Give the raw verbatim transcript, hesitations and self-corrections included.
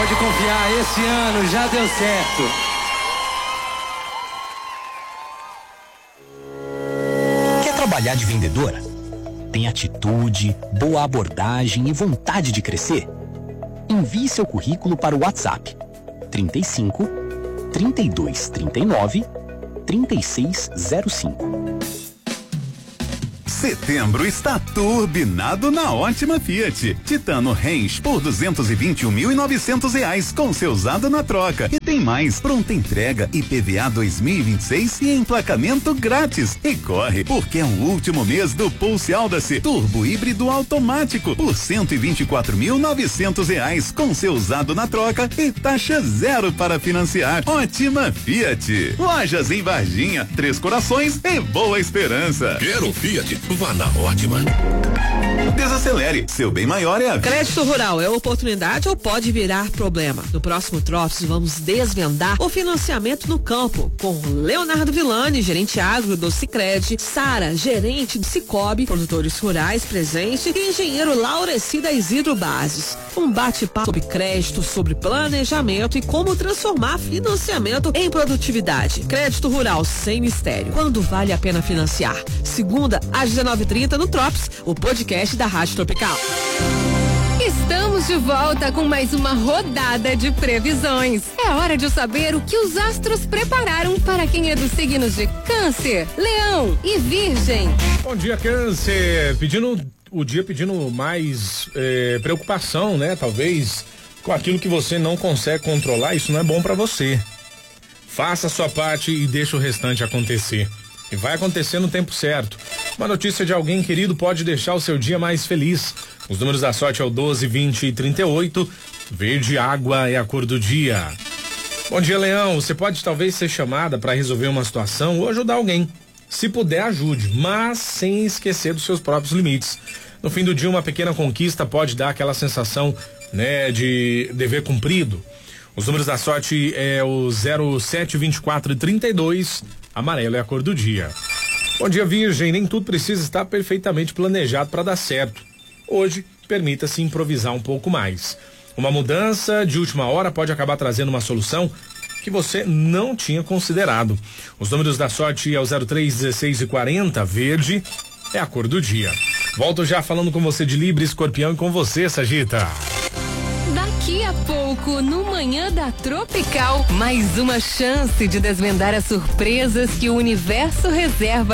Pode confiar, esse ano já deu certo. Quer trabalhar de vendedora? Tem atitude, boa abordagem e vontade de crescer? Envie seu currículo para o WhatsApp trinta e cinco, trinta e dois, trinta e nove, trinta e seis zero cinco. Setembro está turbinado na Ótima Fiat. Titano Range por duzentos e vinte e um mil e novecentos reais com seu usado na troca. E tem mais, pronta entrega, I P V A dois mil e vinte e seis e emplacamento grátis. E corre, porque é o último mês do Pulse Audace Turbo Híbrido Automático por cento e vinte e quatro mil e novecentos reais com seu usado na troca e taxa zero para financiar. Ótima Fiat. Lojas em Varginha, Três Corações e Boa Esperança. Quero Fiat. Vá na Ótima. Desacelere, seu bem maior é a vida. Crédito rural é oportunidade ou pode virar problema? No próximo Trops vamos desvendar o financiamento no campo com Leonardo Villani, gerente agro do Sicredi, Sara, gerente do Cicobi, produtores rurais presente e engenheiro Laureci da Isidro Bases. Um bate-papo sobre crédito, sobre planejamento e como transformar financiamento em produtividade. Crédito rural sem mistério. Quando vale a pena financiar? Segunda às dezenove e trinta no Trops, o podcast da Rádio Tropical. Estamos de volta com mais uma rodada de previsões. É hora de saber o que os astros prepararam para quem é dos signos de Câncer, Leão e Virgem. Bom dia, Câncer. Pedindo o dia pedindo mais eh, preocupação, né? Talvez com aquilo que você não consegue controlar, isso não é bom para você. Faça a sua parte e deixa o restante acontecer. E vai acontecer no tempo certo. Uma notícia de alguém querido pode deixar o seu dia mais feliz. Os números da sorte é o doze, vinte e trinta e oito. Verde água é a cor do dia. Bom dia, Leão. Você pode talvez ser chamada para resolver uma situação ou ajudar alguém. Se puder, ajude, mas sem esquecer dos seus próprios limites. No fim do dia, uma pequena conquista pode dar aquela sensação, né, de dever cumprido. Os números da sorte é o zero, sete, vinte e quatro e trinta e dois. Amarelo é a cor do dia. Bom dia, Virgem. Nem tudo precisa estar perfeitamente planejado para dar certo. Hoje, permita-se improvisar um pouco mais. Uma mudança de última hora pode acabar trazendo uma solução que você não tinha considerado. Os números da sorte é o zero três, dezesseis e quarenta. Verde é a cor do dia. Volto já falando com você de Libra, Escorpião e com você, Sagita. Daqui a pouco, no Manhã da Tropical, mais uma chance de desvendar as surpresas que o universo reserva